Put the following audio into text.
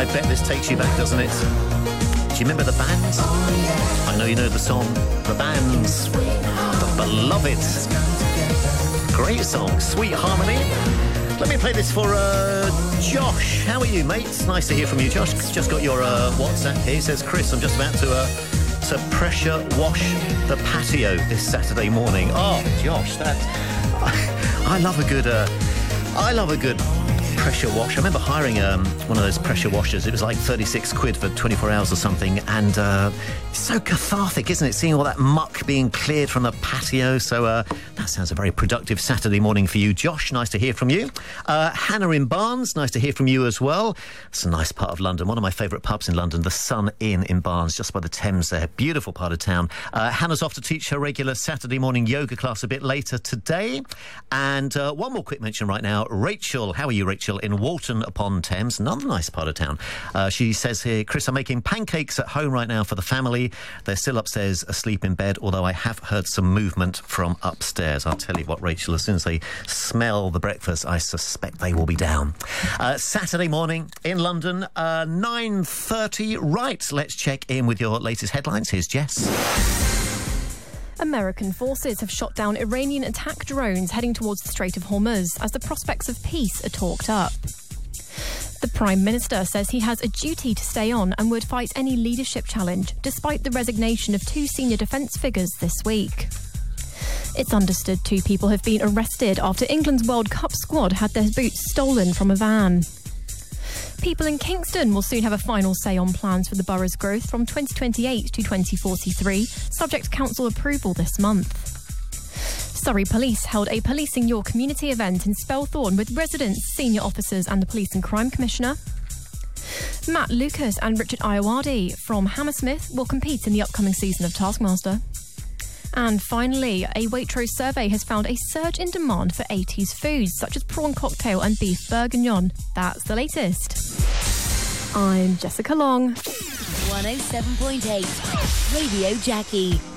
bet this takes you back, doesn't it? Do you remember the Bands? I know you know the song, The Bands, The Beloveds. Great song, sweet harmony. Let me play this for Josh. How are you, mate? It's nice to hear from you, Josh. Just got your WhatsApp here. He says, Chris, I'm just about to pressure wash the patio this Saturday morning. Oh, Josh, I love a good pressure wash. I remember hiring one of those pressure washers. It was like 36 quid for 24 hours or something, and it's so cathartic, isn't it, seeing all that muck being cleared from the patio. So that sounds a very productive Saturday morning for you, Josh. Nice to hear from you. Hannah in Barnes, nice to hear from you as well. It's a nice part of London, one of my favourite pubs in London, the Sun Inn in Barnes, just by the Thames there. Beautiful part of town. Hannah's off to teach her regular Saturday morning yoga class a bit later today. And one more quick mention right now. Rachel, how are you, Rachel? In Walton upon Thames, another nice part of town. She says here, Chris, I'm making pancakes at home right now for the family. They're still upstairs asleep in bed, although I have heard some movement from upstairs. I'll tell you what, Rachel, as soon as they smell the breakfast, I suspect they will be down. Saturday morning in London, 9:30. Right, let's check in with your latest headlines. Here's Jess. American forces have shot down Iranian attack drones heading towards the Strait of Hormuz as the prospects of peace are talked up. The Prime Minister says he has a duty to stay on and would fight any leadership challenge, despite the resignation of two senior defence figures this week. It's understood 2 people have been arrested after England's World Cup squad had their boots stolen from a van. People in Kingston will soon have a final say on plans for the borough's growth from 2028 to 2043, subject to council approval this month. Surrey Police held a Policing Your Community event in Spelthorne with residents, senior officers and the Police and Crime Commissioner. Matt Lucas and Richard Iowade from Hammersmith will compete in the upcoming season of Taskmaster. And finally, a Waitrose survey has found a surge in demand for 80s foods, such as prawn cocktail and beef bourguignon. That's the latest. I'm Jessica Long. 107.8 Radio Jackie.